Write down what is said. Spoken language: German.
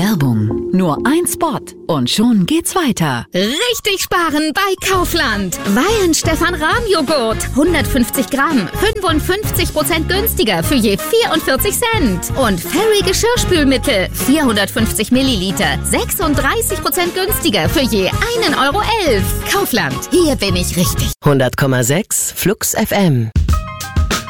Werbung. Nur ein Spot und schon geht's weiter. Richtig sparen bei Kaufland. Weihenstephan-Rahmjoghurt. 150 Gramm. 55% günstiger für je 44 Cent. Und Fairy Geschirrspülmittel. 450 Milliliter. 36% günstiger für je 1,11 Euro. Kaufland. Hier bin ich richtig. 100,6 Flux FM.